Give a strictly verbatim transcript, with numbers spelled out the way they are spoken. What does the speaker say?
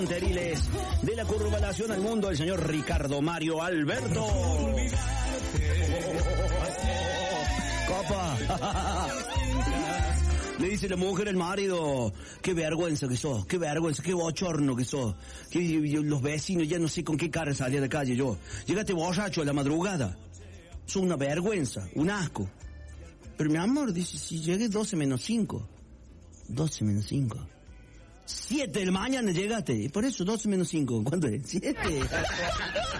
Teriles de la Curvalación al Mundo, el señor Ricardo Mario Alberto. Oh, copa. Le dice la mujer al marido, qué vergüenza que sos, qué vergüenza, qué bochorno que sos. Que los vecinos ya no sé con qué cara salía de calle yo. Llegaste borracho a la madrugada. Sos una vergüenza, un asco. Pero mi amor, dice, si llegué doce menos cinco. doce menos cinco. siete de la mañana llegaste. Por eso doce menos cinco. ¿Cuánto es? siete.